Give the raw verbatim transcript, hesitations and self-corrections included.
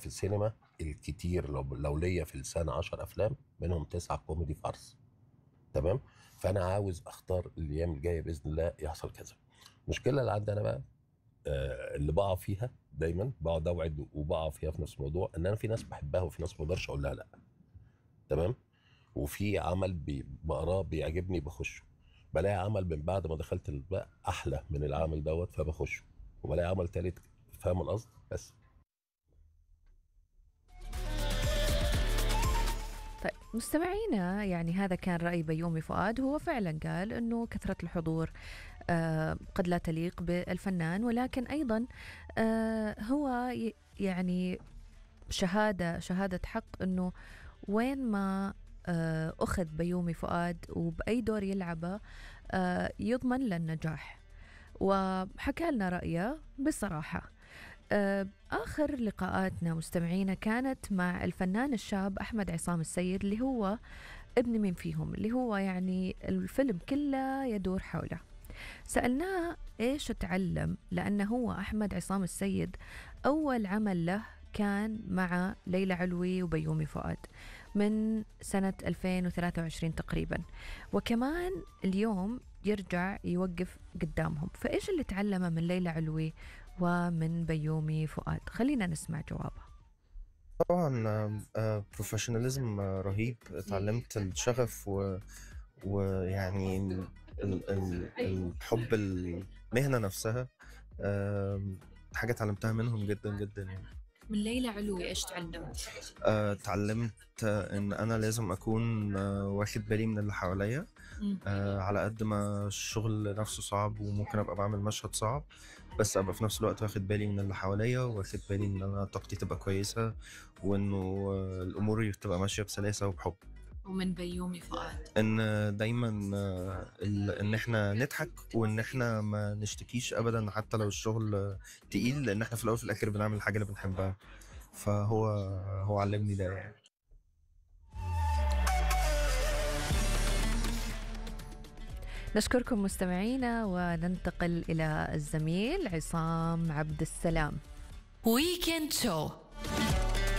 في السينما الكتير، لو لو ليا في السنه عشر افلام منهم تسعه كوميدي فارس. تمام. فانا عاوز اختار الايام الجايه باذن الله يحصل كذا. المشكله اللي عندي انا بقى، آه، اللي بقع فيها دايما، بقعد اوعد وبقع فيها في نفس الموضوع، ان انا في ناس بحبها وفي ناس ما اقدرش اقول لها لا. تمام. وفي عمل بي- بقراه بيعجبني بخشه، بلاقي عمل من بعد ما دخلت الباقي احلى من العمل دوت فبخشه، وبلاقي عمل تالت. فاهم القصد؟ بس. طيب مستمعينا، يعني هذا كان رأي بيومي فؤاد. هو فعلا قال أنه كثرة الحضور آه قد لا تليق بالفنان، ولكن أيضا آه هو ي- يعني شهادة شهادة حق أنه وين ما آه أخذ بيومي فؤاد وبأي دور يلعبه آه يضمن له النجاح، وحكى لنا رأيه بصراحة. آه، آخر لقاءاتنا مستمعينا كانت مع الفنان الشاب أحمد عصام السيد، اللي هو ابن مين فيهم، اللي هو يعني الفيلم كله يدور حوله. سألناه إيش تعلم، لأنه هو أحمد عصام السيد أول عمل له كان مع ليلى علوي وبيومي فؤاد من سنة ألفين وثلاثة وعشرين تقريبا، وكمان اليوم يرجع يوقف قدامهم. فإيش اللي تعلمه من ليلى علوي ومن بيومي فؤاد؟ خلينا نسمع جوابه. طبعا بروفيشناليزم رهيب، اتعلمت الشغف و... ويعني ال... ال... ال... الحب المهنة نفسها. آم، حاجة اتعلمتها منهم جدا جدا يعني. من ليلى علوي إيش تعلمت؟ آه، اتعلمت آه، ان انا لازم اكون آه، واخد بالي من اللي حواليا. مم. آه، على قد ما الشغل نفسه صعب وممكن ابقى بعمل مشهد صعب، بس ابقى في نفس الوقت واخد بالي من اللي حواليا، واخد بالي ان انا طاقتي تبقى كويسة، وانه آه، الامور تبقى ماشية بسلاسة وبحب. ومن بيومي فؤاد ان دايما آه، ال- ان احنا نضحك، وان احنا ما نشتكيش ابدا حتى لو الشغل آه، تقيل، لان احنا في الاول وفي الاخر بنعمل الحاجة اللي بنحبها. فهو هو علمني ده يعني. نشكركم مستمعينا، وننتقل إلى الزميل عصام عبد السلام. ويكند شو